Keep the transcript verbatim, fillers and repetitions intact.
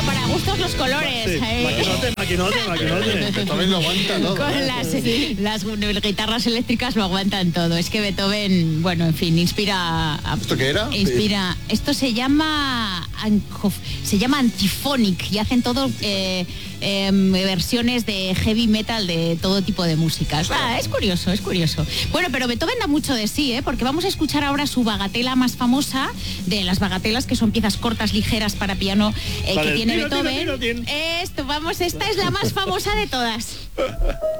para gustos los colores. Sí, eh. maquinote, maquinote, maquinote. Beethoven lo aguanta todo. Con las, las guitarras eléctricas lo aguantan todo. Es que Beethoven, bueno, en fin, inspira... A, ¿Esto qué era? Inspira... Esto se llama... Se llama Antiphonic y hacen todo... Eh, eh, versiones de heavy metal de todo tipo de música. Ah, es curioso, es curioso. Bueno, pero Beethoven da mucho de sí, ¿eh? Porque vamos a escuchar ahora su bagatela más famosa, de las bagatelas, que son piezas cortas, ligeras para piano, eh, vale, que tiene tiro, Beethoven. Tiro, tiro, tiro. Esto, vamos, esta es la más famosa de todas.